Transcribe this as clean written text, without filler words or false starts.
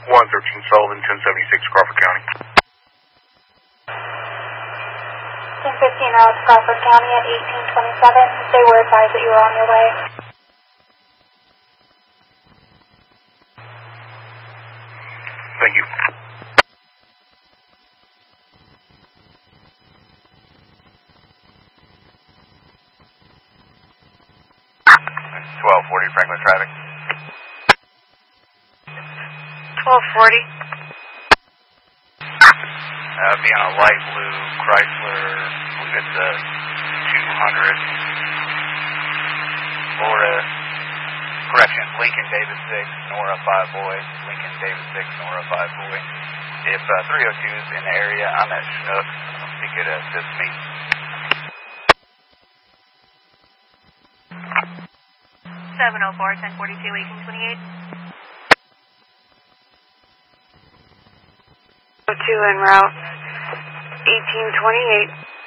113 Sullivan, 1076 Crawford County. 1015 out to Crawford County at 1827. They were advised that you were on your way. Thank you. It's 1240 Franklin traffic. 1240. Be on a light blue Chrysler, I believe it's a 200 Florida, correction, Lincoln Davis 6, Nora 5 boy, Lincoln Davis 6, Nora 5 boy. If 302 is in the area, I'm at Schnuck, he could assist me. 704, 1042, 1828. 2 en route, 1828.